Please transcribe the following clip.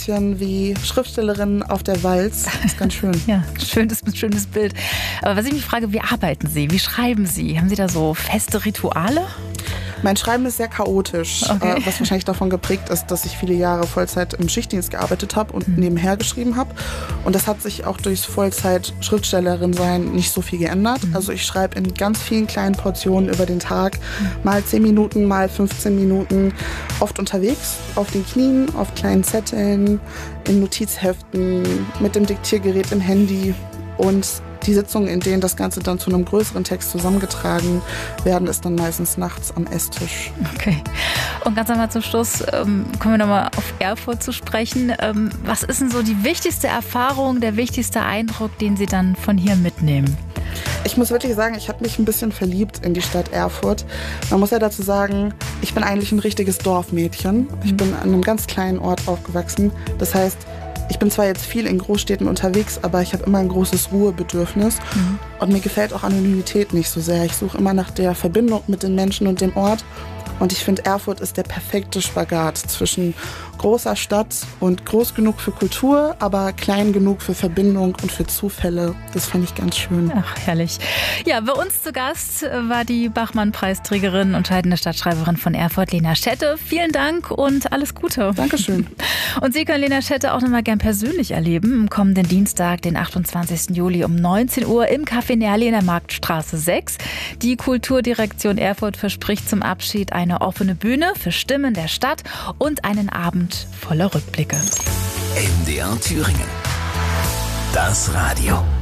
bisschen wie Schriftstellerin auf der Walz. Das ist ganz schön. Ja, schönes Bild. Aber was ich mich frage, wie arbeiten Sie? Wie schreiben Sie? Haben Sie da so feste Rituale? Mein Schreiben ist sehr chaotisch, Okay. was wahrscheinlich davon geprägt ist, dass ich viele Jahre Vollzeit im Schichtdienst gearbeitet habe und nebenher geschrieben habe. Und das hat sich auch durchs Vollzeit-Schriftstellerin sein nicht so viel geändert. Also ich schreibe in ganz vielen kleinen Portionen über den Tag, mal 10 Minuten, mal 15 Minuten, oft unterwegs, auf den Knien, auf kleinen Zetteln, in Notizheften, mit dem Diktiergerät im Handy. Und die Sitzungen, in denen das Ganze dann zu einem größeren Text zusammengetragen werden, ist dann meistens nachts am Esstisch. Okay. Und ganz einmal zum Schluss kommen wir nochmal auf Erfurt zu sprechen. Was ist denn so die wichtigste Erfahrung, der wichtigste Eindruck, den Sie dann von hier mitnehmen? Ich muss wirklich sagen, ich habe mich ein bisschen verliebt in die Stadt Erfurt. Man muss ja dazu sagen, ich bin eigentlich ein richtiges Dorfmädchen. Ich bin an einem ganz kleinen Ort aufgewachsen. Das heißt, ich bin zwar jetzt viel in Großstädten unterwegs, aber ich habe immer ein großes Ruhebedürfnis. Und mir gefällt auch Anonymität nicht so sehr. Ich suche immer nach der Verbindung mit den Menschen und dem Ort. Und ich finde, Erfurt ist der perfekte Spagat zwischen großer Stadt und groß genug für Kultur, aber klein genug für Verbindung und für Zufälle. Das fand ich ganz schön. Ach, herrlich. Ja, bei uns zu Gast war die Bachmann-Preisträgerin und scheidende Stadtschreiberin von Erfurt, Lena Schette. Vielen Dank und alles Gute. Dankeschön. Und Sie können Lena Schette auch nochmal gern persönlich erleben. Am kommenden Dienstag, den 28. Juli um 19 Uhr im Café Nerli in der Marktstraße 6. Die Kulturdirektion Erfurt verspricht zum Abschied eine offene Bühne für Stimmen der Stadt und einen Abend voller Rückblicke. MDR Thüringen. Das Radio.